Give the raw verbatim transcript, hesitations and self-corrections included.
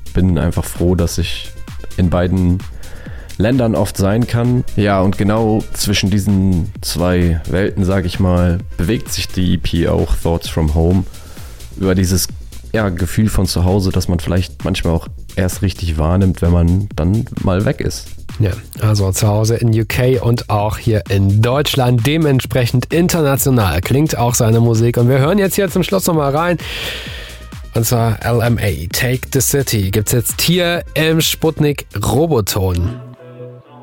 bin einfach froh, dass ich in beiden Ländern oft sein kann. Ja, und genau zwischen diesen zwei Welten, sag ich mal, bewegt sich die E P auch, Thoughts from Home, über dieses ja, Gefühl von zu Hause, das man vielleicht manchmal auch erst richtig wahrnimmt, wenn man dann mal weg ist. Ja, also zu Hause in U K und auch hier in Deutschland, dementsprechend international klingt auch seine Musik. Und wir hören jetzt hier zum Schluss nochmal rein. Und zwar L M A, Take the City, gibt's jetzt hier im Sputnik Roboton.